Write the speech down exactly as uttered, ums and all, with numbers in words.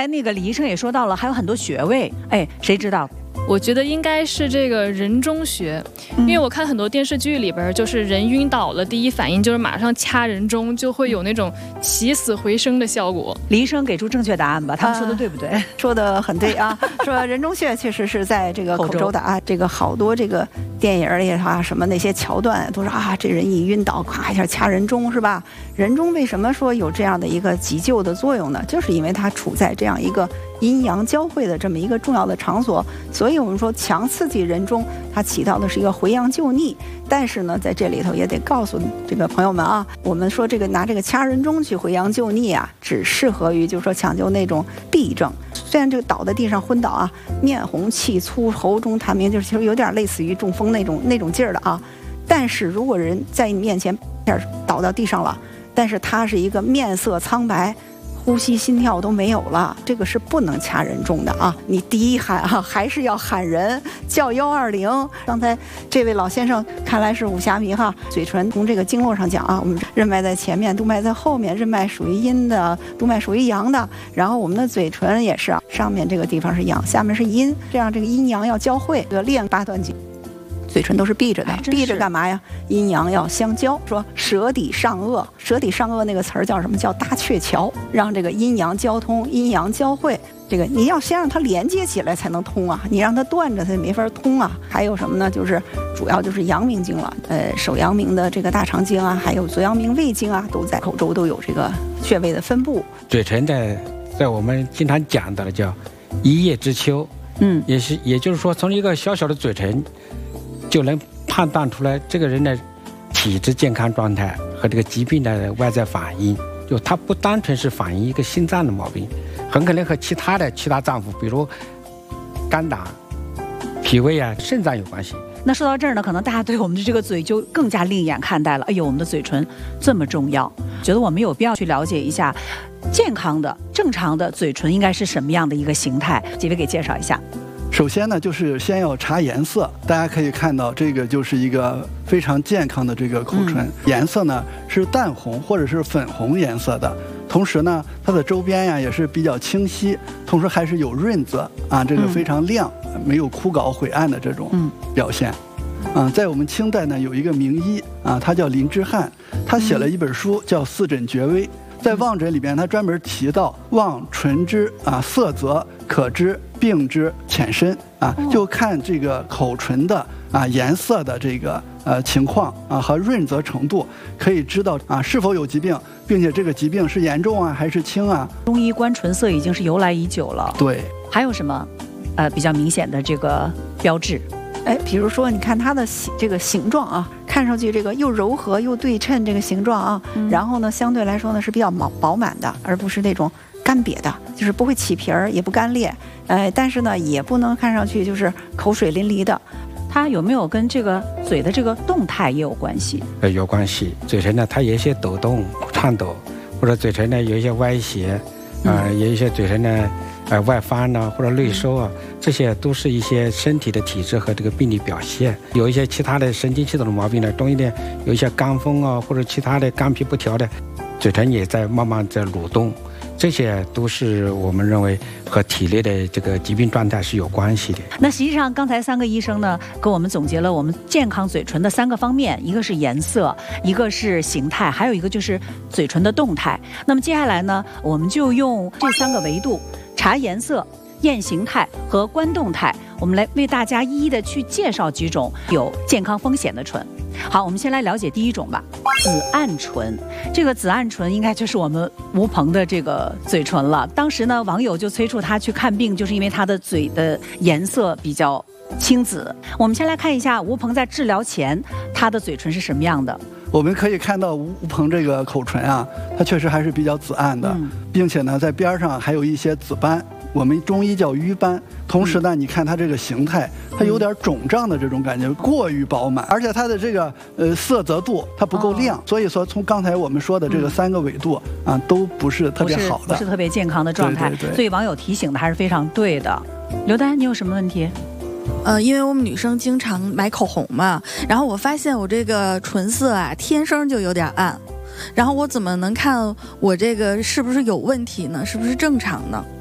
才那个李医生也说到了，还有很多穴位，哎，谁知道？ 我觉得应该是这个人中穴，因为我看很多电视剧里边，就是人晕倒了，第一反应就是马上掐人中，就会有那种起死回生的效果。 李医生给出正确答案吧，他们说的对不对？ 呃、说的很对啊，说人中穴确实是在这个口周的啊，这个好多这个电影里啊，什么那些桥段都是啊，这人一晕倒，咵一下掐人中是吧？人中为什么说有这样的一个急救的作用呢？就是因为它处在这样一个阴阳交汇的这么一个重要的场所，所以我们说强刺激人中，它起到的是一个回阳救逆。但是呢，在这里头也得告诉这个朋友们啊，我们说这个拿这个掐人中去回阳救逆啊，只适合于就是说抢救那种痹症。虽然这个倒在地上昏倒啊，面红气粗，喉中痰鸣，就是其实有点类似于中风那种那种劲儿的啊。但是如果人在你面前倒到地上了，但是他是一个面色苍白，呼吸心跳都没有了，这个是不能掐人中的啊！你第一喊啊，还是要喊人叫幺二零。刚才这位老先生看来是武侠迷哈，嘴唇从这个经络上讲啊，我们任脉在前面，督脉在后面，任脉属于阴的，督脉属于阳的，然后我们的嘴唇也是啊，上面这个地方是阳，下面是阴，这样这个阴阳要交汇，这个练八段锦。嘴唇都是闭着的，闭着干嘛呀？阴阳要相交。说舌底上颚，舌底上颚那个词儿叫什么？叫搭鹊桥，让这个阴阳交通，阴阳交汇。这个你要先让它连接起来才能通啊，你让它断着它没法通啊。还有什么呢？就是主要就是阳明经了，呃，手阳明的这个大肠经啊，还有足阳明胃经啊，都在口周都有这个穴位的分布。 嘴唇在在我们经常讲的叫一叶知秋，嗯，也是也就是说从一个小小的嘴唇就能判断出来这个人的体质健康状态和这个疾病的外在反应，就它不单纯是反映一个心脏的毛病，很可能和其他的其他脏腑，比如肝胆、脾胃啊、肾脏有关系。 那说到这儿呢，可能大家对我们的这个嘴就更加另眼看待了。哎呦，我们的嘴唇这么重要，觉得我们有必要去了解一下健康的、正常的嘴唇应该是什么样的一个形态。几位给介绍一下。 首先呢，就是先要查颜色。大家可以看到，这个就是一个非常健康的这个口唇，嗯、颜色呢是淡红或者是粉红颜色的。同时呢，它的周边呀也是比较清晰，同时还是有润泽啊，这个非常亮，嗯、没有枯槁晦暗的这种表现。嗯、啊，在我们清代呢，有一个名医啊，他叫林之翰，他写了一本书叫《四诊绝微》。在望诊里边，他专门提到望唇之啊色泽，可知病之浅深啊，就看这个口唇的啊颜色的这个呃情况啊和润泽程度，可以知道啊是否有疾病，并且这个疾病是严重啊还是轻啊。 中医观唇色已经是由来已久了。 对， 还有什么呃比较明显的这个标志？ 哎，比如说，你看它的这个形状啊，看上去这个又柔和又对称，这个形状啊，嗯、然后呢，相对来说呢是比较饱饱满的，而不是那种干瘪的，就是不会起皮儿，也不干裂，哎，但是呢，也不能看上去就是口水淋漓的。 它有没有跟这个嘴的这个动态也有关系？ 呃，有关系。嘴唇呢，它有一些抖动、颤抖，或者嘴唇呢有一些歪斜，啊、呃，嗯、有一些嘴唇呢。呃，外翻呢，或者内收啊，这些都是一些身体的体质和这个病理表现。有一些其他的神经系统的毛病呢，重一点，有一些肝风啊，或者其他的肝脾不调的，嘴唇也在慢慢在蠕动，这些都是我们认为和体内的这个疾病状态是有关系的。 那实际上，刚才三个医生呢，给我们总结了我们健康嘴唇的三个方面，一个是颜色，一个是形态，还有一个就是嘴唇的动态。那么接下来呢，我们就用这三个维度。查颜色、验形态和观动态，我们来为大家一一的去介绍几种有健康风险的唇。好，我们先来了解第一种吧，紫暗唇。这个紫暗唇应该就是我们吴鹏的这个嘴唇了。当时呢，网友就催促他去看病，就是因为他的嘴的颜色比较青紫。我们先来看一下吴鹏在治疗前他的嘴唇是什么样的。 我们可以看到吴鹏这个口唇啊，它确实还是比较紫暗的，嗯、并且呢，在边上还有一些紫斑，我们中医叫瘀斑。同时呢，你看它这个形态，它有点肿胀的这种感觉，过于饱满，而且它的这个呃色泽度它不够亮，哦、所以说从刚才我们说的这个三个维度啊，都不是特别好的， 不是, 不是特别健康的状态。 对对对， 所以网友提醒的还是非常对的。刘丹，你有什么问题？ 呃，因为我们女生经常买口红嘛，然后我发现我这个唇色啊，天生就有点暗，然后我怎么能看我这个是不是有问题呢？是不是正常的？